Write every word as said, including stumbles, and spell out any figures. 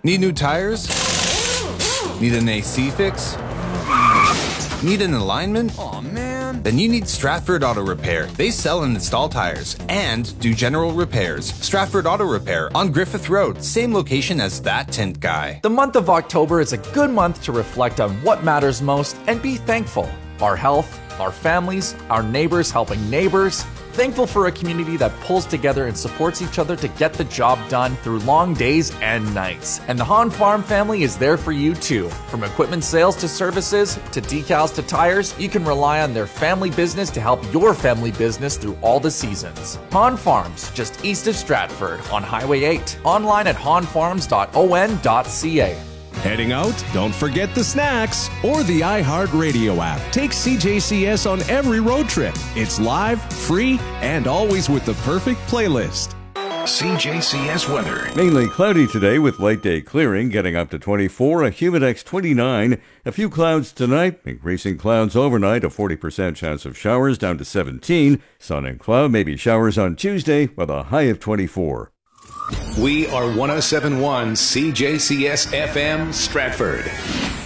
Need new tires? Need an A C fix? Need an alignment? Aw, man. Then you need Stratford Auto Repair. They sell and install tires and do general repairs. Stratford Auto Repair on Griffith Road, same location as That Tint Guy. The month of October is a good month to reflect on what matters most and be thankful. Our health, our families, our neighbors helping neighbors. Thankful for a community that pulls together and supports each other to get the job done through long days and nights. And the Hahn Farm family is there for you too. From equipment sales to services, to decals to tires, you can rely on their family business to help your family business through all the seasons. Hahn Farms, just east of Stratford on Highway eight. Online at hahn farms dot o n dot c a. Heading out? Don't forget the snacks or the iHeartRadio app. Take C J C S on every road trip. It's live, free, and always with the perfect playlist. C J C S weather. Mainly cloudy today with light day clearing, getting up to twenty-four, a humidex twenty-nine. A few clouds tonight, increasing clouds overnight, a forty percent chance of showers down to seventeen. Sun and cloud, maybe showers on Tuesday with a high of twenty-four. We are one oh seven point one C J C S F M Stratford.